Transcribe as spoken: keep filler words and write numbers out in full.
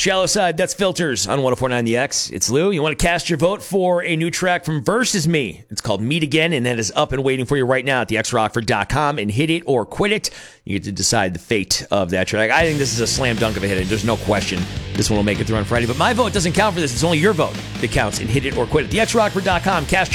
Shallow Side, that's Filters on one oh four point nine The X. It's Lou. You want to cast your vote for a new track from Versus Me. It's called Meet Again, and that is up and waiting for you right now at the x rockford dot com. And hit it or quit it. You get to decide the fate of that track. I think this is a slam dunk of a hit it. There's no question this one will make it through on Friday. But my vote doesn't count for this. It's only your vote that counts. And hit it or quit it. the x rockford dot com. Cast